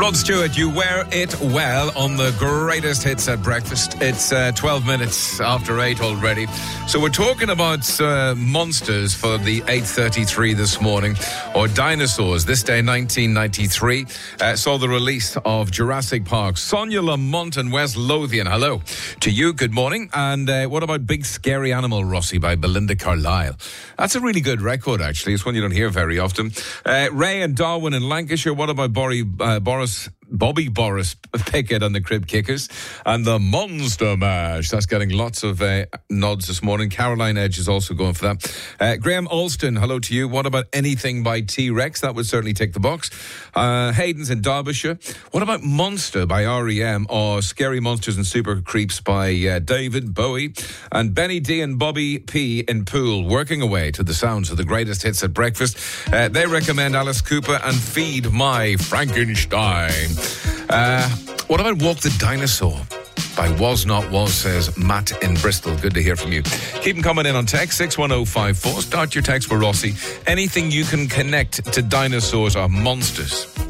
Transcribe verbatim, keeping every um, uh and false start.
Rod Stewart, you wear it well on the greatest hits at breakfast. It's uh, twelve minutes after eight already. So we're talking about uh, monsters for the eight thirty-three this morning, or dinosaurs. This day, nineteen ninety-three, uh, saw the release of Jurassic Park. Sonia Lamont and West Lothian, hello to you, good morning. And uh, what about Big Scary Animal, Rossi, by Belinda Carlisle? That's a really good record, actually. It's one you don't hear very often. Uh, Ray and Darwin in Lancashire, what about Boris, uh, Boris Bobby Boris Pickett and the Crib Kickers and the Monster Mash? That's getting lots of uh, nods this morning. Caroline Edge is also going for that. Uh, Graham Alston, hello to you. What about Anything by T-Rex? That would certainly tick the box. Uh, Hayden's in Derbyshire. What about Monster by R E M or Scary Monsters and Super Creeps by uh, David Bowie? And Benny D and Bobby P in Poole, working away to the sounds of the greatest hits at breakfast. Uh, they recommend Alice Cooper and Feed My Frankenstein. Uh, what about Walk the Dinosaur by Was Not Was, says Matt in Bristol. Good to hear from you. Keep them coming in on text, six one oh five four. Start your text for Rossi. Anything you can connect to dinosaurs or monsters.